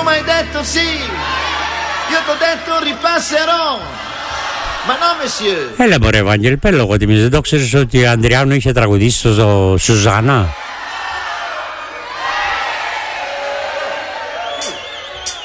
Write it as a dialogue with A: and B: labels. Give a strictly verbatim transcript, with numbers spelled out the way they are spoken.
A: Tu mi hai detto sì, io t'ho detto ripasserò. Μα no, monsieur.
B: Έλα μωρέ Βαγγέλη, πέλα εγώ ότι το ξέρεις ότι ο Ανδριάνου είχε τραγουδίσει στο Σουζάνα.